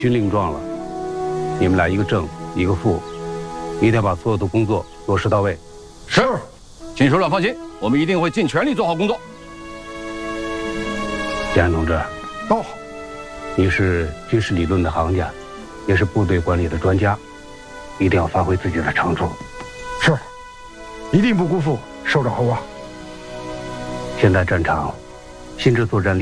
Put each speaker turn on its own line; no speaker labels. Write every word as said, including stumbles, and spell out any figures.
军令状了，你们俩一个正一个副，一定要把所有的工作落实到位。
是，
秦首长放心，我们一定会尽全力做好工作。
建安同志，
到。
你是军事理论的行家，也是部队管理的专家，一定要发挥自己的长处。
是，一定不辜负首长厚望。
现在战场，新制作战力。